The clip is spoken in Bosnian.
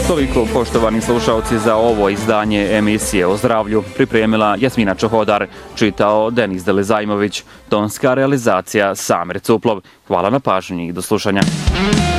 Toliko, poštovani slušalci, za ovo izdanje emisije o zdravlju pripremila Jasmina Čohodar, čitao Denis Delezajmović, tonska realizacija Samer Cuplov. Hvala na pažnji i do slušanja.